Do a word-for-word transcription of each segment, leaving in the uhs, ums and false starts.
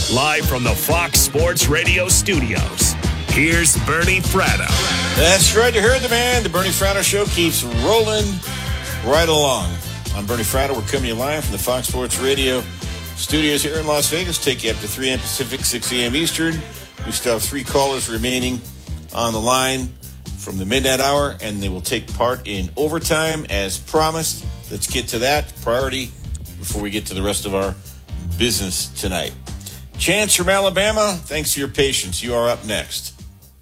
Live from the Fox Sports Radio studios, here's Bernie Fratto. That's right, you heard the man. The Bernie Fratto Show keeps rolling right along. I'm Bernie Fratto. We're coming to you live from the Fox Sports Radio studios here in Las Vegas. Take you up to three a.m. Pacific, six a.m. Eastern. We still have three callers remaining on the line from the midnight hour, and they will take part in overtime as promised. Let's get to that priority before we get to the rest of our business tonight. Chance from Alabama, thanks for your patience. You are up next.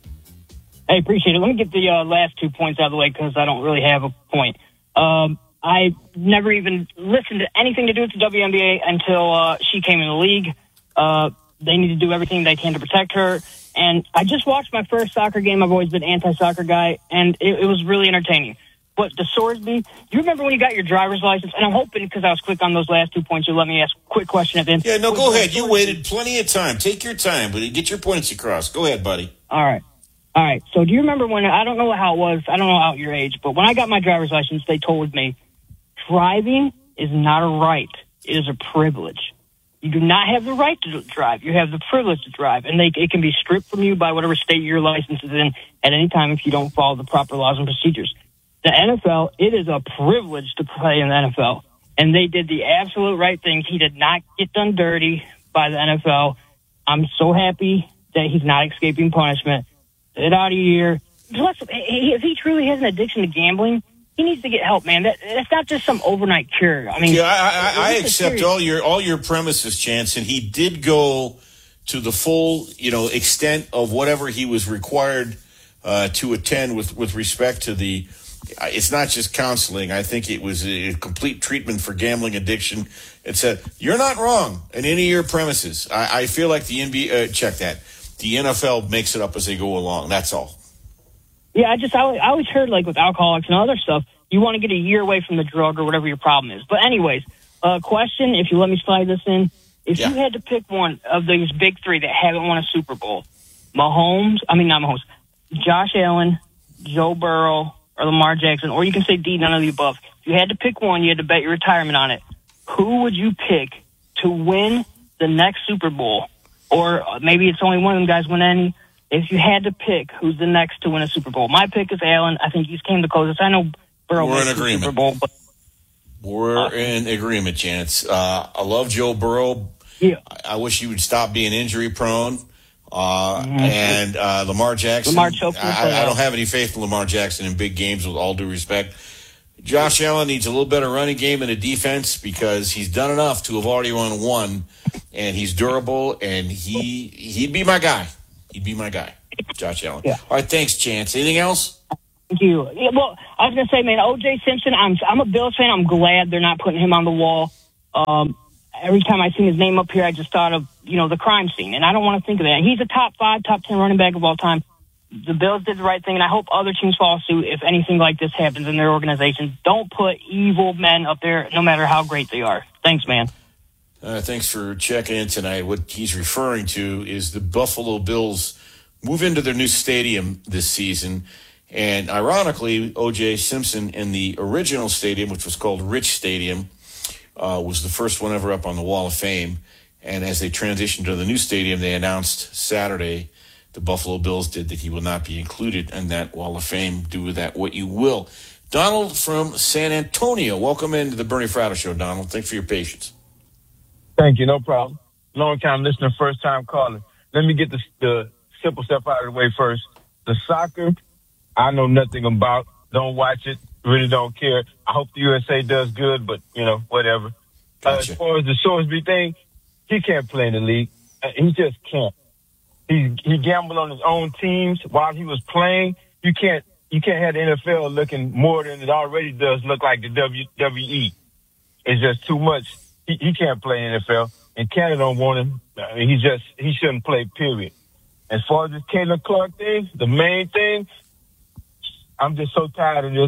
Hey, appreciate it. Let me get the uh, last two points out of the way because I don't really have a point. Um, I never even listened to anything to do with the W N B A until uh, she came in the league. Uh, they need to do everything they can to protect her. And I just watched my first soccer game. I've always been an anti-soccer guy, and it, it was really entertaining. But the Sorsby, you remember when you got your driver's license? And I'm hoping, because I was quick on those last two points, you'll let me ask a quick question at the end. Yeah, no, go ahead. You waited plenty of time. Take your time, but get your points across. Go ahead, buddy. All right. All right. So do you remember when, I don't know how it was, I don't know out your age, but when I got my driver's license, they told me driving is not a right. It is a privilege. You do not have the right to drive. You have the privilege to drive, and they, it can be stripped from you by whatever state your license is in at any time if you don't follow the proper laws and procedures. The N F L, it is a privilege to play in the N F L, and they did the absolute right thing. He did not get done dirty by the N F L. I'm so happy that he's not escaping punishment. Get out of here. Plus, if he truly has an addiction to gambling, he needs to get help, man. That, that's not just some overnight cure. I mean, yeah, I, I, I accept all your all your premises, Chance, and he did go to the full, you know, extent of whatever he was required uh, to attend with with respect to the. It's not just counseling. I think it was a complete treatment for gambling addiction. It said you're not wrong in any of your premises. I, I feel like the N B A uh, check that the N F L makes it up as they go along. That's all. Yeah, I just I always, I always heard like with alcoholics and other stuff, you want to get a year away from the drug or whatever your problem is. But anyways, uh, question: if you let me slide this in, if yeah. you had to pick one of these big three that haven't won a Super Bowl, Mahomes, I mean not Mahomes, Josh Allen, Joe Burrow, or Lamar Jackson, or you can say D, none of the above. If you had to pick one, you had to bet your retirement on it. Who would you pick to win the next Super Bowl? Or maybe it's only one of them guys win any. If you had to pick who's the next to win a Super Bowl, my pick is Allen. I think he's came the closest. I know Burrow We're won in agreement. the Super Bowl, but we're uh, in agreement, Chance. Uh, I love Joe Burrow. Yeah. I, I wish he would stop being injury prone. Uh, mm-hmm. And uh, Lamar Jackson, Lamar I, I don't have any faith in Lamar Jackson in big games, with all due respect. Josh Allen needs a little better running game and a defense because he's done enough to have already won one, and he's durable, and he, he'd be my guy. He'd be my guy, Josh Allen. Yeah. All right, thanks, Chance. Anything else? Thank you. Yeah, well, I was going to say, man, O J Simpson, I'm I'm a Bills fan. I'm glad they're not putting him on the wall. Um, every time I seen his name up here, I just thought of, you know, the crime scene, and I don't want to think of that. He's a top five, top ten running back of all time. The Bills did the right thing, and I hope other teams follow suit if anything like this happens in their organization. Don't put evil men up there, no matter how great they are. Thanks, man. Uh, thanks for checking in tonight. What he's referring to is the Buffalo Bills move into their new stadium this season. And ironically, O J Simpson in the original stadium, which was called Rich Stadium, uh, was the first one ever up on the Wall of Fame. And as they transitioned to the new stadium, they announced Saturday, the Buffalo Bills did, that he will not be included in that Wall of Fame. Do with that what you will. Donald from San Antonio, welcome into the Bernie Fratto Show, Donald. Thanks for your patience. Thank you, no problem. Long time listener, first time caller. Let me get the, the simple stuff out of the way first. The soccer, I know nothing about. Don't watch it. Really don't care. I hope the U S A does good, but, you know, whatever. Gotcha. Uh, as far as the Sorsby thing, he can't play in the league. Uh, he just can't. He he gambled on his own teams while he was playing. You can't you can't have the N F L looking more than it already does look like the W W E. It's just too much. He, he can't play in the N F L, and Canada don't want him. I mean, he just he shouldn't play. Period. As far as this Caitlin Clark thing, the main thing, I'm just so tired of this.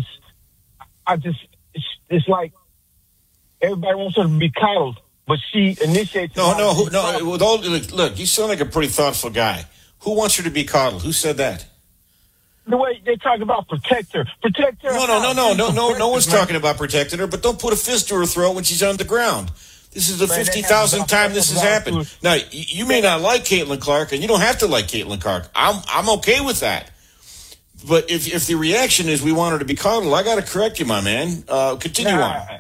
I just it's, it's like everybody wants her to be coddled. But she initiates... No, no, who, no. With all, look, you sound like a pretty thoughtful guy. Who wants her to be coddled? Who said that? The way they talk about protect her. Protect her. No, no, no, no, no, no. No one's talking about protecting her, but don't put a fist to her throat when she's on the ground. This is the Man, that fifty thousandth time happens this has all happened. through- Now, y- you may not like Caitlin Clark, and you don't have to like Caitlin Clark. I'm I'm okay with that. But if if the reaction is we want her to be coddled, I got to correct you, my man. Uh, continue Nah, on.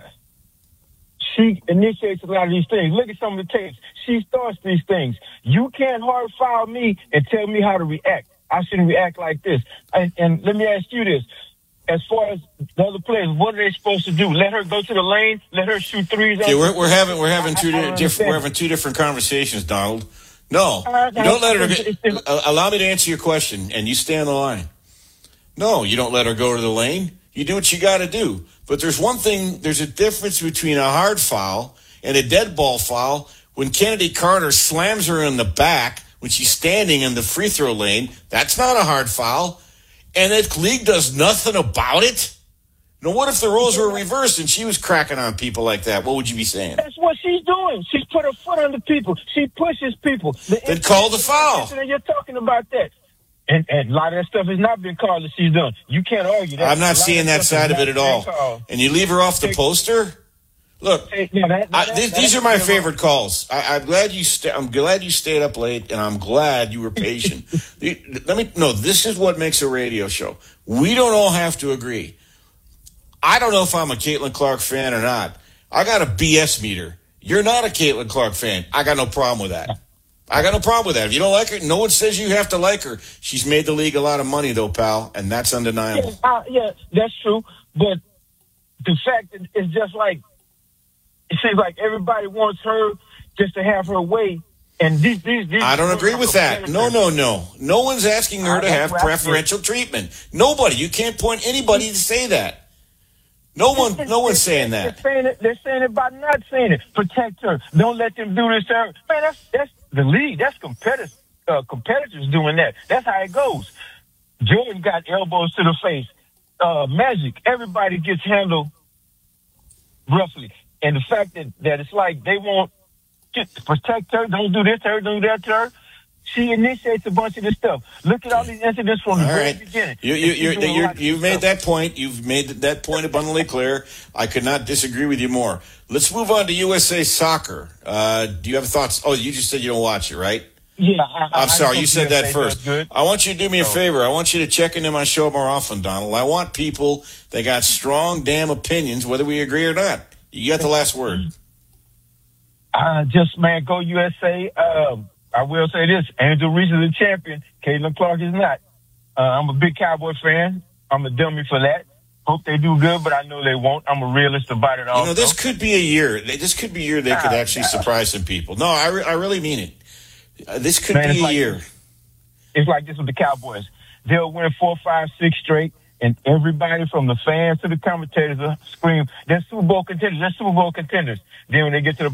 She initiates a lot of these things. Look at some of the tapes. She starts these things. You can't hard foul me and tell me how to react. I shouldn't react like this. And, and let me ask you this. As far as the other players, what are they supposed to do? Let her go to the lane? Let her shoot threes? Okay, we're we're having we're having two I- I di- don't different we're understand. having two different conversations, Donald. No, Uh, you don't let her. it's- Get, it's- uh, allow me to answer your question, and you stay on the line. No, you don't let her go to the lane. You do what you got to do. But there's one thing. There's a difference between a hard foul and a dead ball foul. When Kennedy Carter slams her in the back when she's standing in the free throw lane, that's not a hard foul. And the league does nothing about it. Now, what if the roles were reversed and she was cracking on people like that? What would you be saying? That's what she's doing. She's put her foot on the people. She pushes people. The Then call the foul. And you're talking about that. And, and a lot of that stuff has not been called that she's done. You can't argue that. I'm A not lot seeing of that stuff side has of it at not all. been called. And you leave her off the poster? Look, Hey, no, that- I, that- these, that- these are my that- favorite calls. I, I'm glad you. Sta- I'm glad you stayed up late, and I'm glad you were patient. The- Let me. No, this is what makes a radio show. We don't all have to agree. I don't know if I'm a Caitlin Clark fan or not. I got a B S meter. You're not a Caitlin Clark fan. I got no problem with that. I got no problem with that. If you don't like her, no one says you have to like her. She's made the league a lot of money, though, pal, and that's undeniable. Yeah, uh, yeah, that's true. But the fact that it's just like, it seems like everybody wants her just to have her way. And these, these, these I don't agree with that. No, no, no. No one's asking her to have preferential treatment. Nobody. You can't point anybody to say that. No one, no one's saying that. They're saying it, they're saying it by not saying it. Protect her. Don't let them do this to her. Man, that's that's the league. That's competitors, uh, competitors doing that. That's how it goes. Jordan got elbows to the face. Uh, Magic, everybody gets handled roughly. And the fact that, that it's like they won't just protect her, don't do this to her, don't do that to her. She initiates a bunch of this stuff. Look at all these incidents from the All very right. beginning. You, you, And she's you're, doing a you're, lot of you've this made stuff. that point. You've made that point abundantly clear. I could not disagree with you more. Let's move on to U S A Soccer. Uh, do you have thoughts? Oh, you just said you don't watch it, right? Yeah, I, I, I'm sorry, I you said U S A that does first. Good. I want you to do me a favor. I want you to check into my show more often, Donald. I want people that got strong damn opinions, whether we agree or not. You got the last word. Uh, just, man, go U S A. Um, I will say this. Angel Reese is a champion. Caitlin Clark is not. Uh, I'm a big Cowboy fan. I'm a dummy for that. Hope they do good, but I know they won't. I'm a realist about it all. You know, this could be a year. This could be a year they could Nah, actually nah. surprise some people. No, I, re- I really mean it. Uh, this could Man, be it's a like- year. It's like this with the Cowboys. They'll win four, five, six straight, and everybody from the fans to the commentators will scream, they're Super Bowl contenders, they're Super Bowl contenders. Then when they get to the